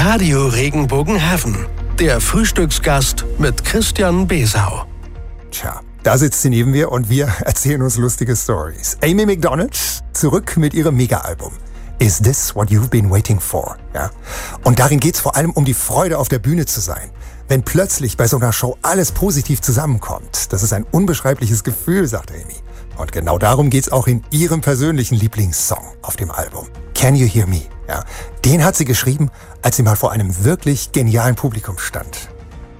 Radio Regenbogen Heaven. Der Frühstücksgast mit Christian Besau. Tja, da sitzt sie neben mir und wir erzählen uns lustige Stories. Amy Macdonald zurück mit ihrem Mega-Album. Is this what you've been waiting for? Ja? Und darin geht's vor allem um die Freude, auf der Bühne zu sein. Wenn plötzlich bei so einer Show alles positiv zusammenkommt. Das ist ein unbeschreibliches Gefühl, sagt Amy. Und genau darum geht's auch in ihrem persönlichen Lieblingssong auf dem Album. Can You Hear Me? Ja, den hat sie geschrieben, als sie mal vor einem wirklich genialen Publikum stand.